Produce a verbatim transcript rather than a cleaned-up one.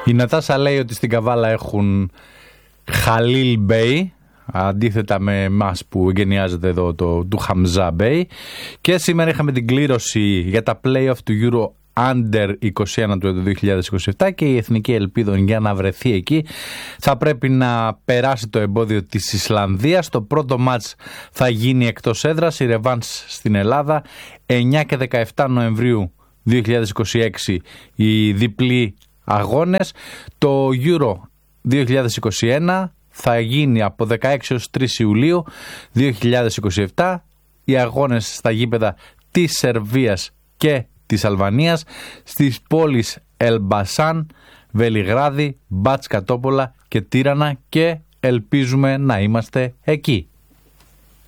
Η Νατάσα λέει ότι στην Καβάλα έχουν Χαλίλ Μπέι, αντίθετα με εμάς που εγκαινιάζεται εδώ το, του Χαμζά Μπέι. Και σήμερα είχαμε την κλήρωση για τα play-off του Euro Under είκοσι ένα του δύο χιλιάδες είκοσι επτά και η Εθνική Ελπίδων για να βρεθεί εκεί θα πρέπει να περάσει το εμπόδιο της Ισλανδίας. Το πρώτο μάτς θα γίνει εκτός έδρας, η ρεβάνς στην Ελλάδα εννιά και δεκαεπτά Νοεμβρίου δύο χιλιάδες είκοσι έξι οι διπλοί αγώνες. Το Euro δύο χιλιάδες είκοσι ένα θα γίνει από δεκαέξι έως τρεις Ιουλίου δύο χιλιάδες είκοσι επτά, οι αγώνες στα γήπεδα της Σερβίας και της Αλβανίας, στις πόλεις Ελμπασάν, Βελιγράδι, Μπάτς Κατόπολα και Τύρανα, και ελπίζουμε να είμαστε εκεί.